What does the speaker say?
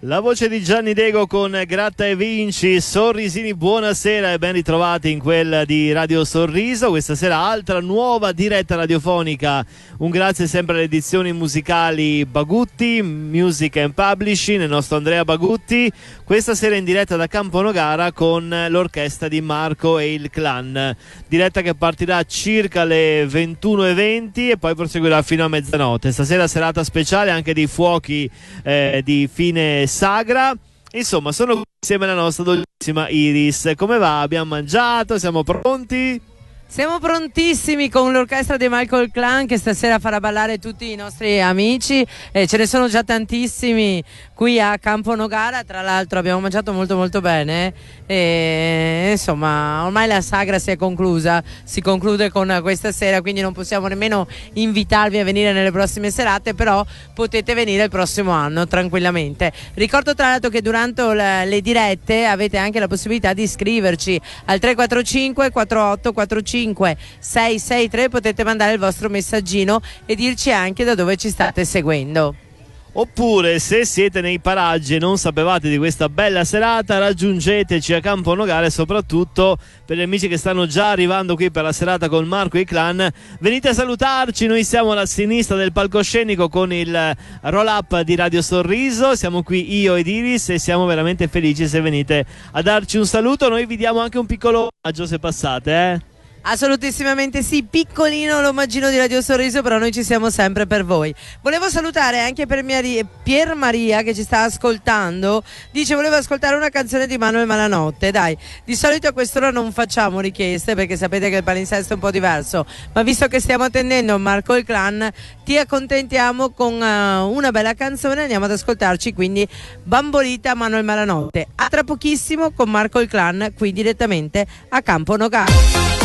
La voce di Gianni Dego con Gratta e Vinci, sorrisini, buonasera e ben ritrovati in quella di Radio Sorriso. Questa sera altra nuova diretta radiofonica, un grazie sempre alle edizioni musicali Bagutti, Music and Publishing, il nostro Andrea Bagutti. Questa sera in diretta da Campo Nogara con l'orchestra di Marco e il Clan, diretta che partirà circa alle 21:20 e poi proseguirà fino a mezzanotte. Stasera serata speciale anche di fuochi di fine sagra. Insomma, sono qui insieme alla nostra dolcissima Iris. Come va? Abbiamo mangiato? Siamo pronti? Siamo prontissimi con l'orchestra di Michael Clan che stasera farà ballare tutti i nostri amici, ce ne sono già tantissimi qui a Campo Nogara. Tra l'altro abbiamo mangiato molto bene e insomma ormai la sagra si è conclusa, si conclude con questa sera, quindi non possiamo nemmeno invitarvi a venire nelle prossime serate, però potete venire il prossimo anno tranquillamente. Ricordo tra l'altro che durante le dirette avete anche la possibilità di iscriverci al 345 4845 663, potete mandare il vostro messaggino e dirci anche da dove ci state seguendo. Oppure, se siete nei paraggi e non sapevate di questa bella serata, raggiungeteci a Campo Nogara e soprattutto per gli amici che stanno già arrivando qui per la serata con Marco e i Clan, venite a salutarci. Noi siamo alla sinistra del palcoscenico con il roll up di Radio Sorriso, siamo qui io ed Iris e siamo veramente felici se venite a darci un saluto. Noi vi diamo anche un piccolo omaggio se passate, Assolutissimamente sì, piccolino l'omaggino di Radio Sorriso, però noi ci siamo sempre per voi. Volevo salutare anche Pier Maria che ci sta ascoltando, dice volevo ascoltare una canzone di Manuel Malanotte. Dai, di solito a quest'ora non facciamo richieste perché sapete che il palinsesto è un po' diverso, ma visto che stiamo attendendo Marco e il Clan ti accontentiamo con una bella canzone, andiamo ad ascoltarci quindi Bambolita Manuel Malanotte. A tra pochissimo con Marco e il Clan qui direttamente a Campo Nogara.